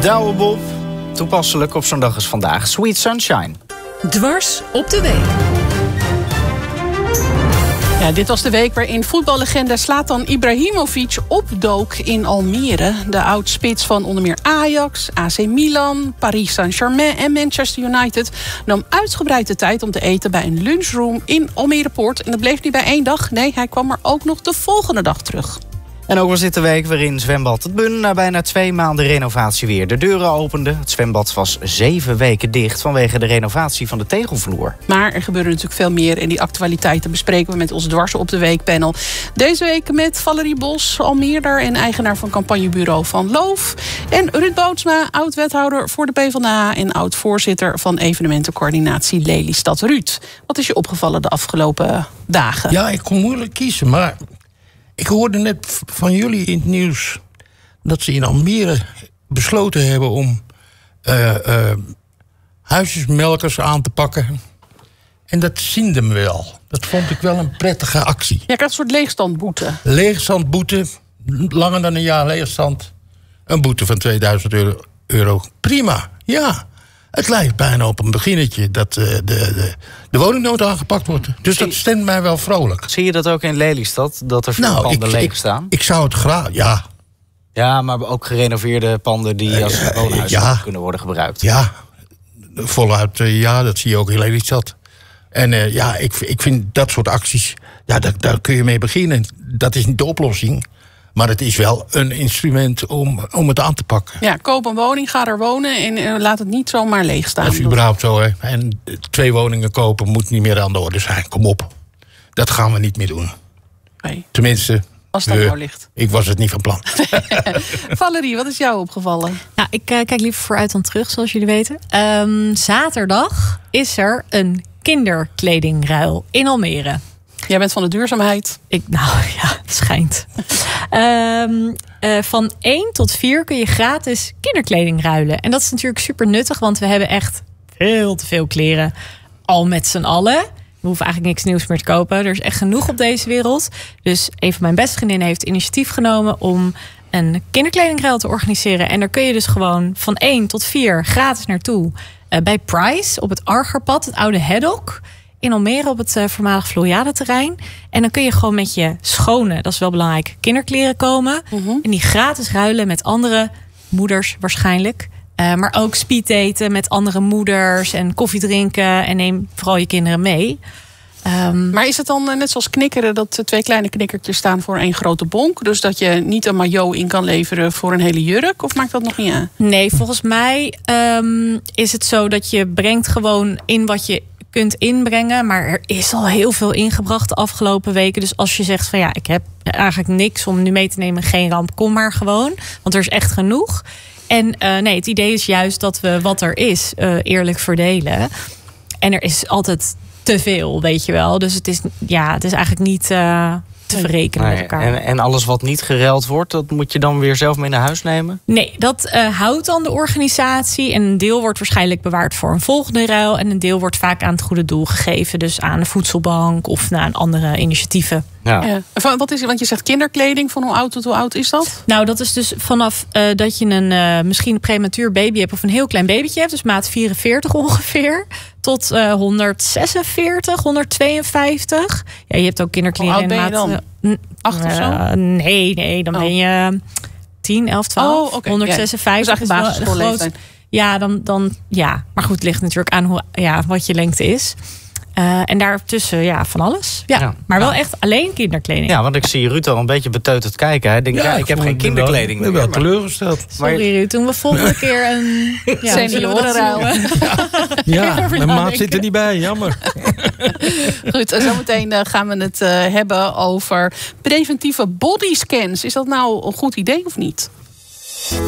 Douwe Bob, toepasselijk op zo'n dag als vandaag. Sweet Sunshine. Dwars op de week. Ja, dit was de week waarin voetballegende Zlatan Ibrahimovic opdook in Almere. De oud-spits van onder meer Ajax, AC Milan, Paris Saint-Germain en Manchester United nam uitgebreid de tijd om te eten bij een lunchroom in Almere Poort. En dat bleef niet bij 1 dag. Nee, hij kwam er ook nog de volgende dag terug. En ook was dit de week waarin zwembad Het Bun na bijna 2 maanden renovatie weer de deuren opende. Het zwembad was 7 weken dicht vanwege de renovatie van de tegelvloer. Maar er gebeurde natuurlijk veel meer en die actualiteiten bespreken we met ons Dwars op de Week panel. Deze week met Valerie Bos, Almeerder en eigenaar van campagnebureau Van Loof. En Ruud Bootsma, oud-wethouder voor de PvdA en oud-voorzitter van evenementencoördinatie Lelystad. Ruud, wat is je opgevallen de afgelopen dagen? Ja, ik kon moeilijk kiezen, maar ik hoorde net van jullie in het nieuws dat ze in Almere besloten hebben om huisjesmelkers aan te pakken. En dat ziende me wel. Dat vond ik wel een prettige actie. Ja, ik had een soort leegstandboete. Leegstandboete, langer dan een jaar leegstand. Een boete van €2000. Prima, ja. Het lijkt bijna op een beginnetje dat de woningnood aangepakt wordt. Dus dat stemt mij wel vrolijk. Zie je dat ook in Lelystad, dat er veel panden leeg staan? Ik zou het graag, ja. Ja, maar ook gerenoveerde panden die als woonhuis kunnen worden gebruikt. Ja, voluit, dat zie je ook in Lelystad. En ik vind dat soort acties, ja, daar kun je mee beginnen. Dat is niet de oplossing. Maar het is wel een instrument om het aan te pakken. Ja, koop een woning, ga er wonen en laat het niet zomaar leeg staan. Dat is überhaupt zo, hè. En 2 woningen kopen moet niet meer aan de orde zijn. Kom op. Dat gaan we niet meer doen. Nee. Tenminste, als dat nou ligt. Ik was het niet van plan. Valerie, wat is jou opgevallen? Nou, ik kijk liever vooruit dan terug, zoals jullie weten. Zaterdag is er een kinderkledingruil in Almere. Jij bent van de duurzaamheid. Het schijnt. Van 1 tot 4 kun je gratis kinderkleding ruilen. En dat is natuurlijk super nuttig, want we hebben echt veel te veel kleren. Al met z'n allen. We hoeven eigenlijk niks nieuws meer te kopen. Er is echt genoeg op deze wereld. Dus een van mijn beste vriendinnen heeft initiatief genomen om een kinderkledingruil te organiseren. En daar kun je dus gewoon van 1 tot 4 gratis naartoe. Bij Price op het Argerpad, het oude Hedok in Almere op het voormalig Floriade-terrein. En dan kun je gewoon met je schone, dat is wel belangrijk, kinderkleren komen. En die gratis ruilen met andere moeders waarschijnlijk. Maar ook speeddaten met andere moeders en koffie drinken. En neem vooral je kinderen mee. Maar is het dan net zoals knikkeren dat 2 kleine knikkertjes staan voor 1 grote bonk? Dus dat je niet een maillot in kan leveren voor een hele jurk? Of maakt dat nog niet aan? Nee, volgens mij is het zo dat je brengt gewoon in wat je kunt inbrengen. Maar er is al heel veel ingebracht de afgelopen weken. Dus als je zegt van ik heb eigenlijk niks om nu mee te nemen, geen ramp, kom maar gewoon. Want er is echt genoeg. En het idee is juist dat we wat er is eerlijk verdelen. En er is altijd te veel, weet je wel. Dus het is eigenlijk niet te verrekenen met elkaar. En alles wat niet geruild wordt, dat moet je dan weer zelf mee naar huis nemen? Nee, dat houdt dan de organisatie. En een deel wordt waarschijnlijk bewaard voor een volgende ruil. En een deel wordt vaak aan het goede doel gegeven. Dus aan de voedselbank of naar andere initiatieven. Ja. Wat is het? Want je zegt kinderkleding. Van hoe oud tot hoe oud is dat? Nou, dat is dus vanaf dat je misschien een prematuur baby hebt of een heel klein babytje hebt. Dus maat 44 ongeveer. Tot 146, 152. Ja, je hebt ook kinderkleding. Hoe oud ben je dan? 8 of zo? Nee, dan ben je 10, 11, 12. Okay. 156. Dus eigenlijk basisschoolleeftijd. Ja, dan. Maar goed, het ligt natuurlijk aan wat je lengte is. En daartussen, van alles. Ja. Maar wel echt alleen kinderkleding. Ja, want ik zie Ruud al een beetje beteuterd kijken. Hij denkt, ik heb geen kinderkleding meer. Ik ben wel teleurgesteld. Sorry Ruud, doen we volgende keer een seniorenruil. Ja, mijn maat zit er niet bij, jammer. Goed, zometeen gaan we het hebben over preventieve bodyscans. Is dat nou een goed idee of niet?